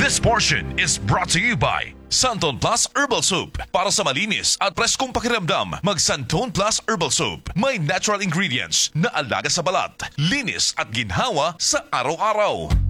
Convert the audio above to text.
This portion is brought to you by Santon Plus Herbal Soap. Para sa malinis at preskong pakiramdam, mag Santon Plus Herbal Soap. May natural ingredients na alaga sa balat, linis at ginhawa sa araw-araw.